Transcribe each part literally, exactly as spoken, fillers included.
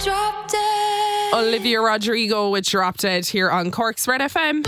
Drop Dead. Olivia Rodrigo with Drop Dead here on Cork's Red F M.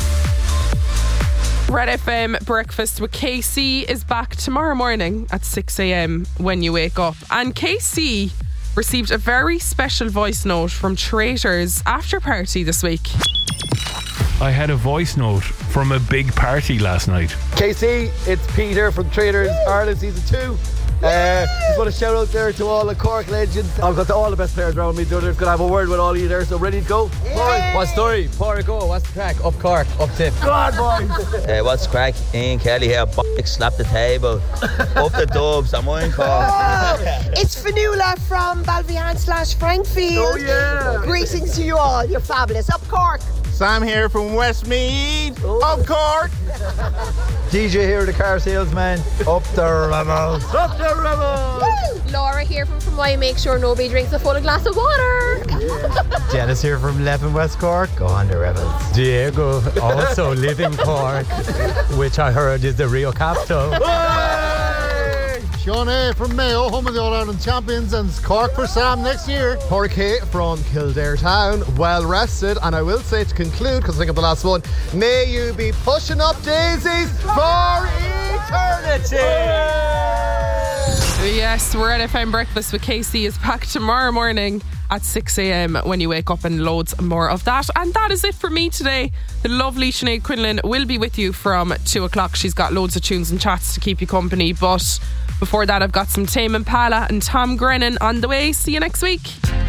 Red F M Breakfast with K C is back tomorrow morning at six a.m. when you wake up. And K C received a very special voice note from Traitors after party this week. I had a voice note from a big party last night. K C, it's Peter from Traitors Ireland Season two. Uh, just want to shout out there to all the Cork legends. I've got all the best players around me. They're going to have a word with all of you there, so ready to go? Yeah. What story? Pour a go. What's the crack? Up Cork, up tip. Go on, boys. Uh, what's the crack? Ian Kelly here. B- slap the table. Up the dubs. I'm in Cork. Oh, it's Fanula from Balvian slash Frankfield. Oh, yeah. Greetings to you all. You're fabulous. Up Cork. Sam here from Westmead, oh. Up Cork. D J here, the car salesman. Up the Rebels. Up the Rebels. Woo! Laura here from From Why Make Sure Nobody Drinks a Full Glass of Water. Janice here from Leppin, West Cork. Go on the Rebels. Diego, also live in Cork, which I heard is the Rio Capital. Sean A from Mayo, home of the All-Ireland champions, and Cork for Sam next year. Jorge from Kildare Town, well rested, and I will say to conclude, because I think of the last one, may you be pushing up daisies for eternity. Yes, Red F M Breakfast with K C is back tomorrow morning at six a.m. when you wake up, and loads more of that. And that is it for me today. The lovely Sinead Quinlan will be with you from two o'clock. She's got loads of tunes and chats to keep you company, but before that I've got some Tame Impala and Tom Grennan on the way. See you next week.